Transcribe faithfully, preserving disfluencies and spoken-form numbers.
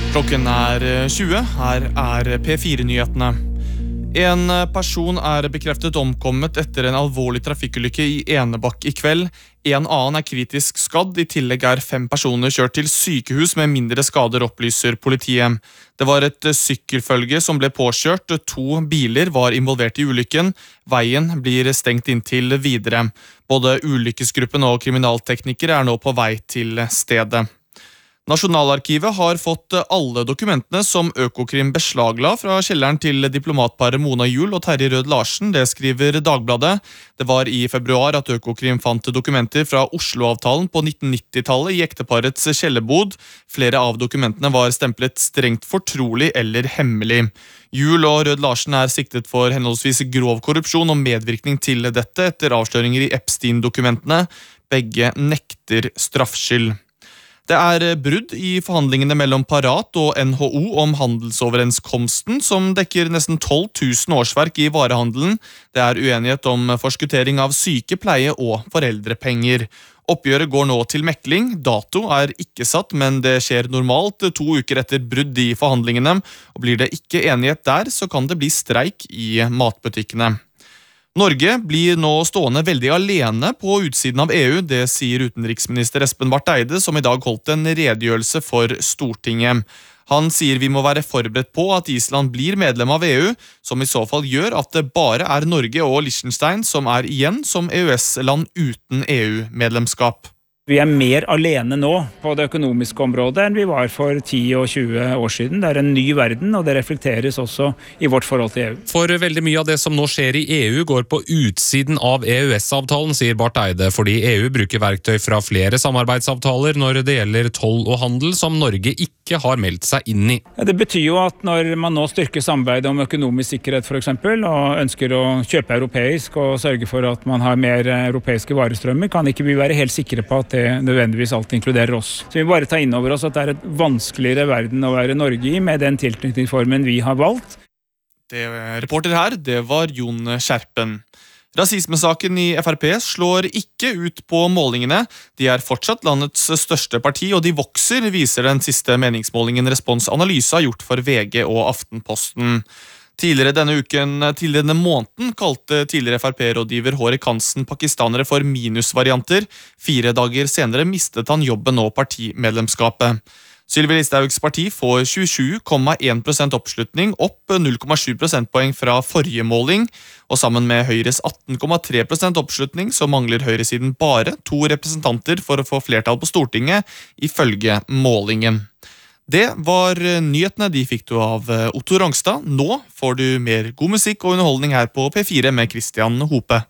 Klokken er tjue, her er P fire-nyhetene. En person er bekreftet omkommet etter en alvorlig trafikkulykke i Enebakk i kveld. En annen er kritisk skadd, i tillegg er fem personer kjørt til sykehus med mindre skader, opplyser politiet. Det var et sykkelfølge som ble påkjørt, to biler var involvert i ulykken. Veien blir stengt inntil videre. Både ulykkesgruppen og kriminalteknikere er nå på vei til stedet. Nasjonalarkivet har fått alle dokumentene som Økokrim beslagla fra kjelleren til diplomatparet Mona Juul og Terje Rød Larsen, det skriver Dagbladet. Det var i februar at Økokrim fant dokumenter fra Oslo-avtalen på nitten nitti-tallet i ekteparets kjellerbod. Flere av dokumentene var stemplet strengt fortrolig eller hemmelig. Juul og Rød Larsen er siktet for henholdsvis grov korrupsjon og medvirkning til dette etter avsløringer i Epstein-dokumentene. Begge nekter straffskyld. Det er brudd i forhandlingene mellom Parat og N H O om handelsoverenskomsten, som dekker nesten tolv tusen årsverk i varehandelen. Det er uenighet om forskuttering av syke, pleie og foreldrepenger. Oppgjøret går nå til mekling. Dato er ikke satt, men det skjer normalt to uker etter brudd i forhandlingene. Og blir det ikke enighet der, så kan det bli streik i matbutikkene. Norge blir nå stående veldig alene på utsiden av E U, det sier utenriksminister Espen Barth Eide, som i dag holdt en redegjørelse for Stortinget. Han sier vi må være forberedt på at Island blir medlem av E U, som i så fall gjør at det bare er Norge og Liechtenstein som er igjen som E U S-land uten E U-medlemskap. Vi er mer alene nå på det økonomiske området enn vi var for ti og tjue år siden. Det er en ny verden, og det reflekteres også i vårt forhold til E U. For veldig mye av det som nå skjer i E U går på utsiden av E U S-avtalen, sier Barth Eide, fordi E U bruker verktøy fra flere samarbeidsavtaler når det gjelder toll og handel som Norge ikke har meldt seg inn i. Det betyr jo at når man nå styrker samarbeidet om økonomisk sikkerhet for eksempel, og ønsker å kjøpe europeisk og sørge for at man har mer europeiske varestrømmer, kan ikke vi være helt sikre på at det nødvendigvis alltid inkluderer oss. Så vi må bare ta inn over oss at det er et vanskeligere verden å være Norge i med den tilknytningsformen vi har valgt. Det reporter her, det var Jon Skjerpen. Rasismesaken i F R P slår ikke ut på målingene. De er fortsatt landets største parti, og de vokser, viser den siste meningsmålingen Respons Analyse har gjort for V G og Aftenposten. Tidligere denne uken, tidligere denne måneden, kalte tidligere F R P-rådgiver Hårek Hansen pakistanere for minusvarianter. Fire dager senere mistet han jobben og partimedlemskapet. Sylvi Listhaugs parti får tjuesju komma en prosent oppslutning, opp null komma sju prosentpoeng fra forrige måling, og sammen med Høyres atten komma tre prosent oppslutning så mangler høyresiden bare to representanter for å få flertall på Stortinget, ifølge målingen. Det var nyhetene, de fikk du av Otto Rangstad. Nå får du mer god musikk og underholdning her på P fire med Christian Hope.